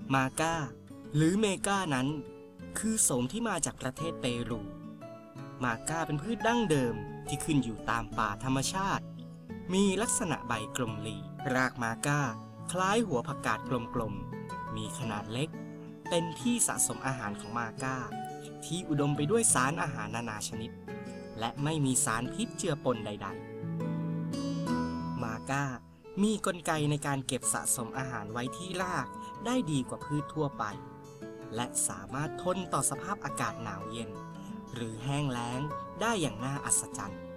มาก้าหรือเมก้านั้นคือโสมที่มาจากประเทศเปรูมาก้าเป็นพืชดั้งเดิมที่ขึ้นอยู่ตามป่าธรรมชาติมีลักษณะใบกลมหลีรากมาก้าคล้ายหัวผักกาดกลมๆมีขนาดเล็กเป็นที่สะสมอาหารของมาก้าที่อุดมไปด้วยสารอาหารนานาชนิดและไม่มีสารพิษเจือปนใดๆมาก้ามีกลไกในการเก็บสะสมอาหารไว้ที่รากได้ดีกว่าพืชทั่วไปและสามารถทนต่อสภาพอากาศหนาวเย็นหรือแห้งแล้งได้อย่างน่าอัศจรรย์